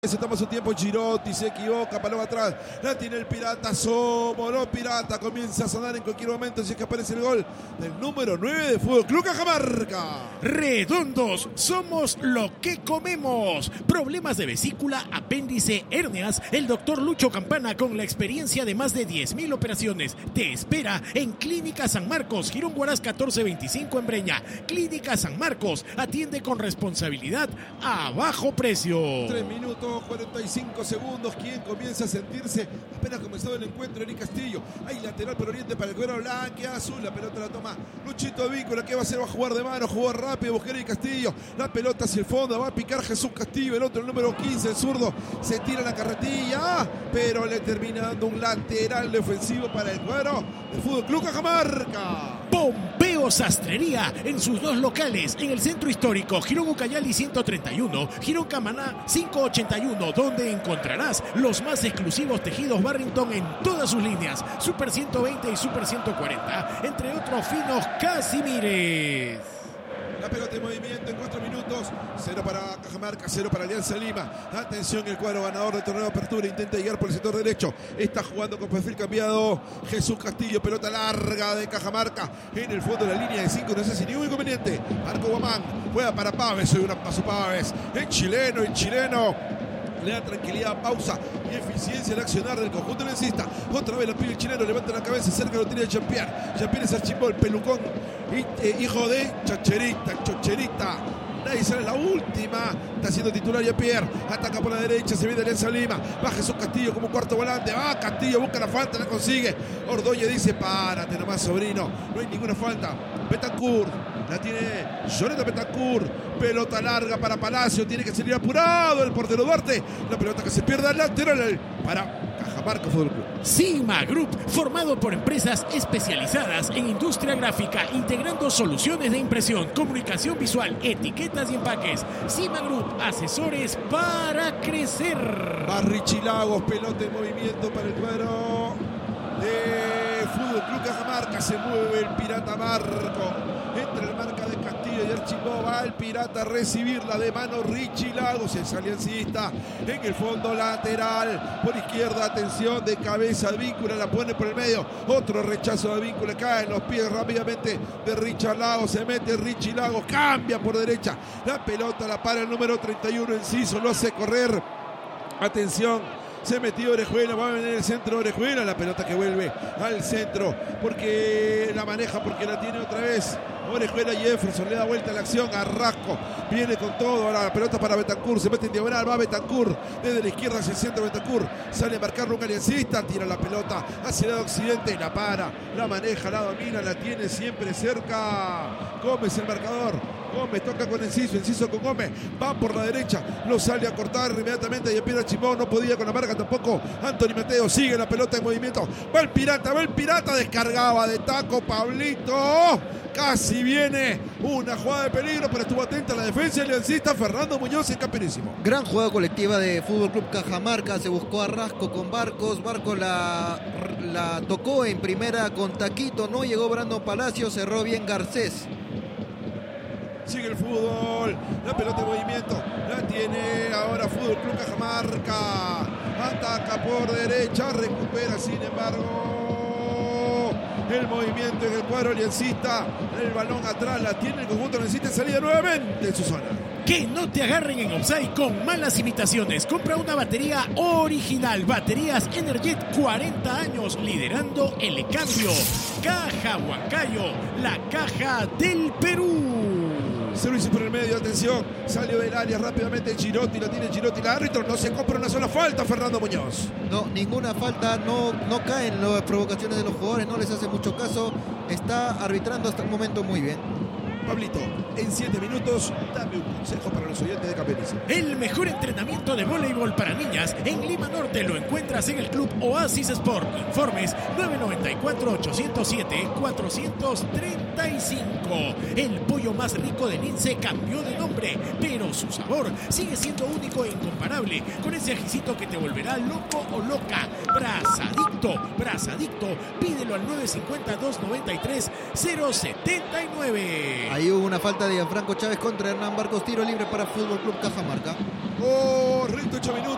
Se toma su tiempo Girotti, se equivoca, paloma atrás, la tiene el Pirata, somos los Pirata, comienza a sonar en cualquier momento si es que aparece el gol del número 9 de Fútbol Club Cajamarca. Redondos, somos lo que comemos. Problemas de vesícula, apéndice, hernias. El doctor Lucho Campana, con la experiencia de más de 10.000 operaciones, te espera en Clínica San Marcos, Girón Huaraz 1425 en Breña. Clínica San Marcos, atiende con responsabilidad a bajo precio. 3 minutos 45 segundos. ¿Quién comienza a sentirse? Apenas comenzado el encuentro, Eric Castillo. Hay lateral por Oriente para el cuero blanqueazul. La pelota la toma Luchito Víncula. ¿Qué va a hacer? Va a jugar de mano, jugó rápido, buscar Eric Castillo. La pelota hacia el fondo, va a picar Jesús Castillo. El otro, el número 15, el zurdo, se tira la carretilla, pero le termina dando un lateral defensivo para el cuero del Fútbol Club Cajamarca. Pompeo Sastrería en sus dos locales, en el centro histórico, Girón Ucayali 131, Girón Camaná 581, donde encontrarás los más exclusivos tejidos Barrington en todas sus líneas, Super 120 y Super 140, entre otros finos Casimires. La pelota en movimiento en 4 minutos. 0 para Cajamarca, 0 para Alianza Lima. Atención, el cuadro ganador del torneo de apertura intenta llegar por el sector derecho. Está jugando con perfil cambiado Jesús Castillo. Pelota larga de Cajamarca en el fondo de la línea de 5. No sé si ningún inconveniente. Marco Guamán juega para Paves. Soy un paso Paves. El chileno. Le da tranquilidad, pausa y eficiencia al accionar del conjunto lencista. Otra vez la pide el chileno, levanta la cabeza, cerca lo tiene Jean-Pierre. Jean-Pierre es archimbol, pelucón, hijo de Chocherita. Nadie sale la última. Está siendo titular Jean-Pierre. Ataca por la derecha, se viene Alianza Lima. Va Jesús Castillo como cuarto volante. Va Castillo, busca la falta, la consigue. Ordóñez dice, párate nomás, sobrino. No hay ninguna falta. Betancourt. La tiene Jonathan Betancourt. Pelota larga para Palacio. Tiene que salir apurado el portero Duarte. La pelota que se pierde al lateral para Cajamarca Fútbol Club. Cima Group, formado por empresas especializadas en industria gráfica, integrando soluciones de impresión, comunicación visual, etiquetas y empaques. Cima Group, asesores para crecer. Richie Lagos, pelota en movimiento para el cuadro de Fútbol Club Cajamarca. Se mueve el Pirata Marco. Entre la marca de Castillo y Archimbó, va el Pirata a recibirla de mano Richie Lagos, el aliancista en el fondo lateral por izquierda. Atención, de cabeza Víncula, la pone por el medio, otro rechazo de Víncula, cae en los pies rápidamente de Richard Lagos, se mete Richie Lagos, cambia por derecha, la pelota la para el número 31 Enciso, lo hace correr. Atención, se metió Orejuela, va a venir el centro Orejuela, la pelota que vuelve al centro, porque la maneja, porque la tiene otra vez Orejuela. Jefferson le da vuelta a la acción, Arrasco viene con todo, ahora la pelota para Betancourt, se mete en diagonal, va Betancourt, desde la izquierda hacia el centro Betancourt, sale a marcarlo un aliancista, tira la pelota hacia el lado occidente, la para, la maneja, la domina, la tiene siempre cerca Gómez, el marcador. Gómez toca con Enciso con Gómez, va por la derecha, lo sale a cortar inmediatamente y empieza Chimón, no podía con la marca tampoco. Anthony Mateo sigue la pelota en movimiento, va el Pirata, descargaba de taco Pablito, casi viene una jugada de peligro, pero estuvo atenta a la defensa aliancista Fernando Muñoz en campeonísimo. Gran jugada colectiva de Fútbol Club Cajamarca, se buscó a Rasco con Barcos la tocó en primera con Taquito, no llegó Brandon Palacio, cerró bien Garcés. Sigue el fútbol, la pelota en movimiento, la tiene ahora Fútbol Club Cajamarca, ataca por derecha, recupera sin embargo el movimiento en el cuadro aliancista, el balón atrás, la tiene el conjunto aliancista en salida nuevamente en su zona. Que no te agarren en offside con malas imitaciones. Compra una batería original. Baterías Energet, 40 años liderando el cambio. Caja Huancayo, la caja del Perú. Servicio por el medio, atención, salió del área rápidamente Girotti, la tiene Girotti, el árbitro, no se compra una sola falta Fernando Muñoz. No, ninguna falta, no caen las provocaciones de los jugadores, no les hace mucho caso, está arbitrando hasta el momento muy bien. Pablito, en 7 minutos, dame un consejo para los oyentes de campeonísimo. El mejor entrenamiento de voleibol para niñas en Lima Norte lo encuentras en el Club Oasis Sport. Informes 994-807-435. El pollo más rico de Lince cambió de nombre, pero su sabor sigue siendo único e incomparable, con ese ajicito que te volverá loco o loca. Brazadicto, pídelo al 950-293-079. Ahí hubo una falta de Gianfranco Chávez contra Hernán Barcos, tiro libre para Fútbol Club Cajamarca. Rito 8 minutos.